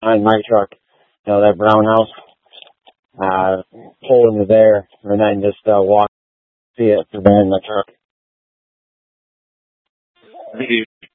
behind my truck, that brown house, pull into there, and then just walk, see it, from behind my truck.